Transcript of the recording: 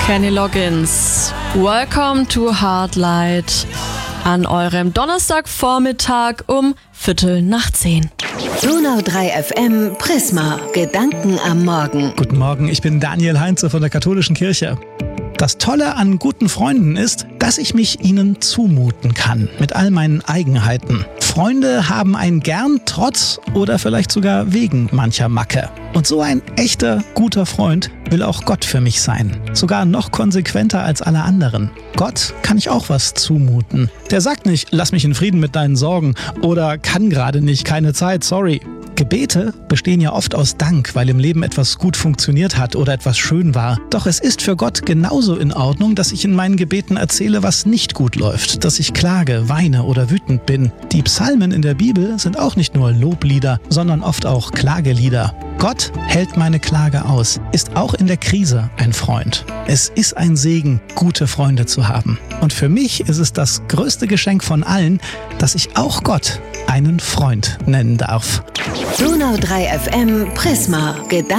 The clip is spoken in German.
Kenny Loggins. Welcome to Heartlight an eurem Donnerstagvormittag um 9:15. Donau 3 FM Prisma. Gedanken am Morgen. Guten Morgen, ich bin Daniel Heinze von der Katholischen Kirche. Das Tolle an guten Freunden ist, dass ich mich ihnen zumuten kann, mit all meinen Eigenheiten. Freunde haben einen gern trotz oder vielleicht sogar wegen mancher Macke. Und so ein echter, guter Freund will auch Gott für mich sein. Sogar noch konsequenter als alle anderen. Gott kann ich auch was zumuten. Der sagt nicht, lass mich in Frieden mit deinen Sorgen oder kann gerade nicht, keine Zeit, sorry. Gebete bestehen ja oft aus Dank, weil im Leben etwas gut funktioniert hat oder etwas schön war. Doch es ist für Gott genauso in Ordnung, dass ich in meinen Gebeten erzähle, was nicht gut läuft, dass ich klage, weine oder wütend bin. Die Psalmen in der Bibel sind auch nicht nur Loblieder, sondern oft auch Klagelieder. Gott hält meine Klage aus, ist auch in der Krise ein Freund. Es ist ein Segen, gute Freunde zu haben. Und für mich ist es das größte Geschenk von allen, dass ich auch Gott einen Freund nennen darf. Donau 3 FM Prisma.